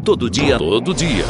todo dia, todo dia.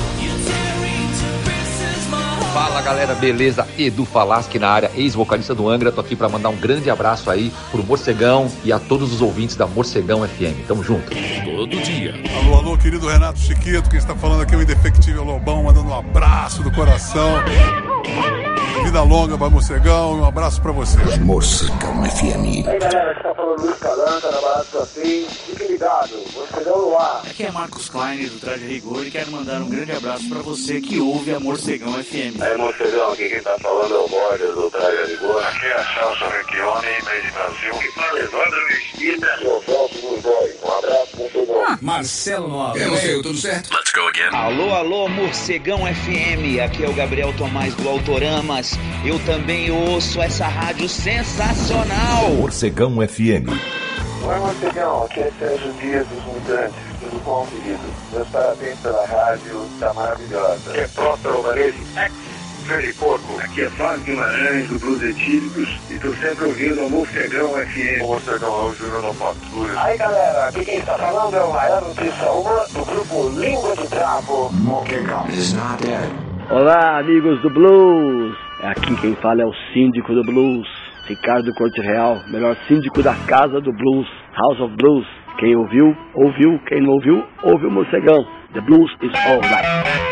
Fala galera, beleza? Edu Falaschi na área, ex-vocalista do Angra. Tô aqui pra mandar um grande abraço aí pro Morcegão e a todos os ouvintes da Morcegão FM. Tamo junto. Todo dia. Alô, alô, querido Renato Chiquito, quem está falando aqui é o Indefectível Lobão, mandando um abraço do coração. Vida longa pra Morcegão e um abraço pra você. Morcegão FM. Aí galera, aqui tá falando Luiz Calanca, na Balada do Assim. Fique ligado, Morcegão no ar. Aqui é Marcos Klein do Traje Rigor e quero mandar um grande abraço pra você que ouve a Morcegão FM. Aí Morcegão, aqui quem tá falando é o Borges do Traje Rigor. Aqui é a Celso Recchione, meio de Brasil. Que fala Evandro Mesquita. Sou Celso Godoy. Um abraço, Morcegão. Marcelo Nova. Eu não sei, tudo certo? Let's go again. Alô, alô, Morcegão FM, aqui é o Gabriel Tomás do Autoramas. Eu também ouço essa rádio sensacional. Morcegão FM. Oi Morcegão, aqui é Sérgio Dias dos Mutantes. Tudo bom, querido? Meus parabéns pela rádio, tá maravilhosa. Aqui é Próspero Alvarez, ex-Freddy Porco. Aqui é Fábio Guimarães do Blues Etílicos e tô sempre ouvindo a Morcegão FM. O Morcegão é o Júnior da Patrulha. Aí galera, aqui quem está falando é o Maior Notícia 1 do grupo Língua de Trapo. Morcegão is not dead. Olá, amigos do Blues. Aqui quem fala é o síndico do Blues, Ricardo Corte Real, melhor síndico da Casa do Blues, House of Blues. Quem ouviu, ouviu. Quem não ouviu, ouviu o Morcegão. The Blues is all right.